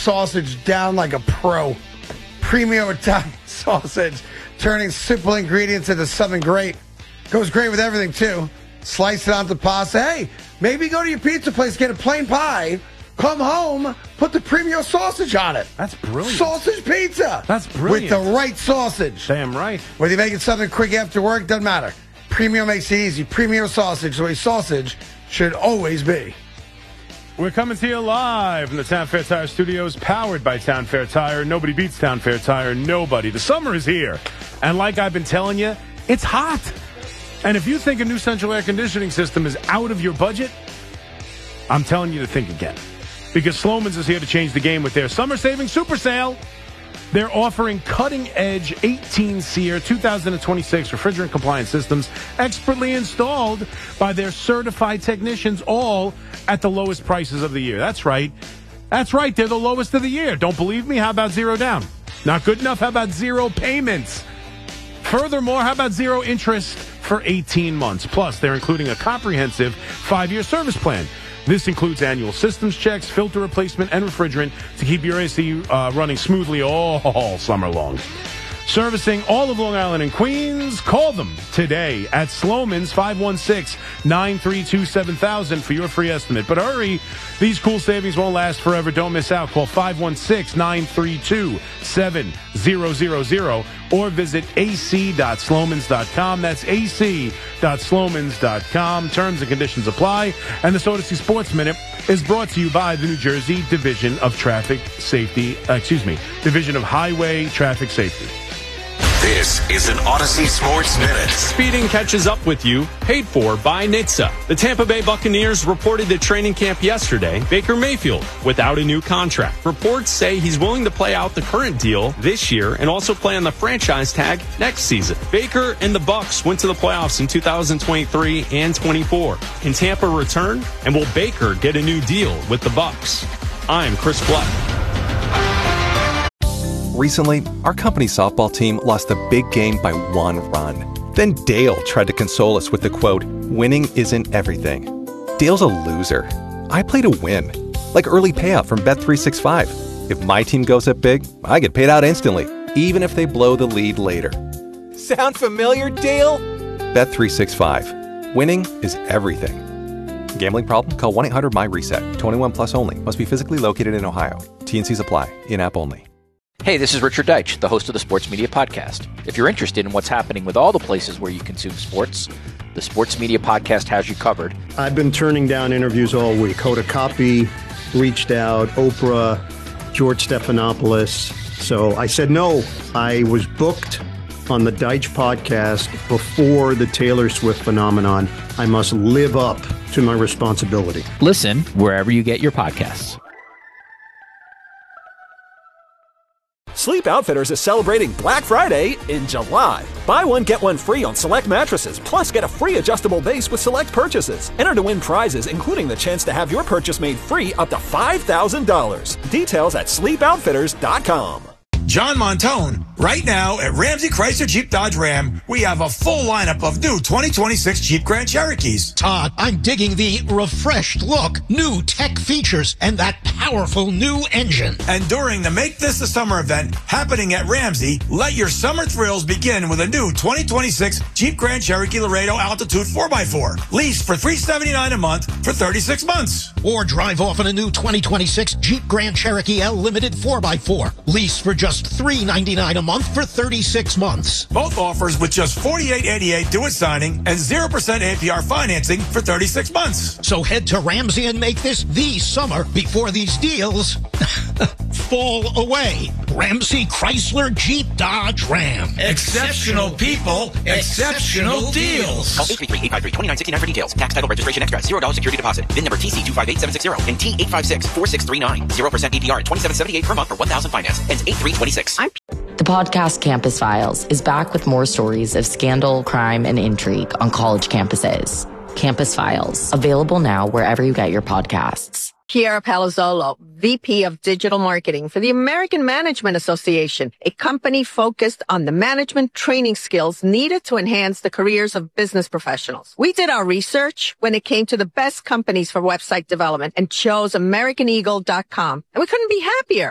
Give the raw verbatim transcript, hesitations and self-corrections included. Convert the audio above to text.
sausage down like a pro. Premium Italian sausage, turning simple ingredients into something great. Goes great with everything, too. Slice it onto pasta. Hey, maybe go to your pizza place, get a plain pie, come home, put the Premium sausage on it. That's brilliant. Sausage pizza. That's brilliant. With the right sausage. Damn right. Whether you make it something quick after work, doesn't matter. Premium makes it easy. Premium sausage, the way sausage should always be. We're coming to you live from the Town Fair Tire Studios, powered by Town Fair Tire. Nobody beats Town Fair Tire. Nobody. The summer is here. And like I've been telling you, it's hot. And if you think a new central air conditioning system is out of your budget, I'm telling you to think again. Because Slomin's is here to change the game with their summer savings super sale. They're offering cutting-edge eighteen-SEER two thousand twenty-six refrigerant-compliant systems expertly installed by their certified technicians, all at the lowest prices of the year. That's right. That's right. They're the lowest of the year. Don't believe me? How about zero down? Not good enough? How about zero payments? Furthermore, how about zero interest for eighteen months? Plus, they're including a comprehensive five-year service plan. This includes annual systems checks, filter replacement, and refrigerant to keep your A C uh, running smoothly all summer long. Servicing all of Long Island and Queens, call them today at Slomin's five one six, nine three two, seven thousand for your free estimate. But hurry, these cool savings won't last forever. Don't miss out. Call five one six, nine three two, seven thousand or visit a c dot slomans dot com. That's a c dot slomans dot com. Terms and conditions apply. And this Odyssey Sports Minute is brought to you by the New Jersey Division of Traffic Safety, uh, excuse me, Division of Highway Traffic Safety. This is an Odyssey Sports Minute. Speeding catches up with you, paid for by N H T S A. The Tampa Bay Buccaneers reported to training camp yesterday Baker Mayfield without a new contract. Reports say he's willing to play out the current deal this year and also play on the franchise tag next season. Baker and the Bucs went to the playoffs in two thousand twenty-three and twenty-four. Can Tampa return? And will Baker get a new deal with the Bucs? I'm Chris Flood. Recently, our company softball team lost a big game by one run. Then Dale tried to console us with the quote, "Winning isn't everything." Dale's a loser. I play to win. Like early payout from Bet three sixty-five. If my team goes up big, I get paid out instantly, even if they blow the lead later. Sound familiar, Dale? Bet three sixty-five. Winning is everything. Gambling problem? Call one eight hundred my reset. twenty-one plus only. Must be physically located in Ohio. T and C's apply. In-app only. Hey, this is Richard Deitch, the host of the Sports Media Podcast. If you're interested in what's happening with all the places where you consume sports, the Sports Media Podcast has you covered. I've been turning down interviews all week. Hoda Kotb reached out, Oprah, George Stephanopoulos. So I said no. I was booked on the Deitch Podcast before the Taylor Swift phenomenon. I must live up to my responsibility. Listen wherever you get your podcasts. Sleep Outfitters is celebrating Black Friday in July. Buy one, get one free on select mattresses, plus get a free adjustable base with select purchases. Enter to win prizes, including the chance to have your purchase made free up to five thousand dollars. Details at sleep outfitters dot com. John Montone. Right now at Ramsey Chrysler Jeep Dodge Ram, we have a full lineup of new twenty twenty-six Jeep Grand Cherokees. Todd, I'm digging the refreshed look, new tech features, and that powerful new engine. And during the Make This a Summer event happening at Ramsey, let your summer thrills begin with a new twenty twenty-six Jeep Grand Cherokee Laredo Altitude four by four. Lease for three hundred seventy-nine dollars a month for thirty-six months. Or drive off in a new twenty twenty-six Jeep Grand Cherokee L Limited four by four. Lease for just three hundred ninety-nine dollars a month for thirty-six months. Both offers with just forty-eight eighty-eight due at signing and zero percent A P R financing for thirty-six months. So head to Ramsey and make this the summer before these deals fall away. Ramsey Chrysler Jeep Dodge Ram. Exceptional people, exceptional deals. Call eight three three, eight five three, two nine six nine for details. Tax title registration extra. zero dollars security deposit. V I N number T C two five eight seven six zero and T eight five six four six three nine. zero percent A P R at twenty-seven seventy-eight per month for one thousand finance. Ends eight three twenty-six. The podcast Campus Files is back with more stories of scandal, crime, and intrigue on college campuses. Campus Files, available now wherever you get your podcasts. Kiara Palazzolo, V P of Digital Marketing for the American Management Association, a company focused on the management training skills needed to enhance the careers of business professionals. We did our research when it came to the best companies for website development and chose American Eagle dot com, and we couldn't be happier.